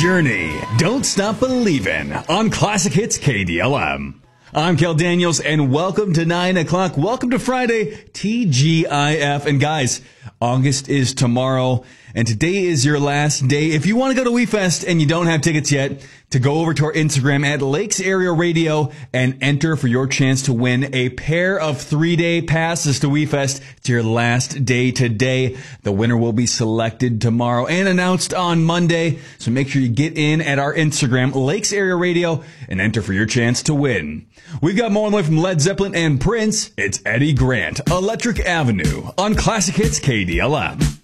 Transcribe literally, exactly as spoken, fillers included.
Journey. Don't stop believing on Classic Hits K D L M. I'm Kel Daniels, and welcome to nine o'clock. Welcome to Friday, T G I F. And guys, August is tomorrow, and today is your last day. If you want to go to WeFest and you don't have tickets yet, to go over to our Instagram at Lakes Area Radio and enter for your chance to win a pair of three-day passes to WeFest. It's your last day today. The winner will be selected tomorrow and announced on Monday. So make sure you get in at our Instagram, Lakes Area Radio, and enter for your chance to win. We've got more on the way from Led Zeppelin and Prince. It's Eddie Grant, Electric Avenue on Classic Hits K D L M.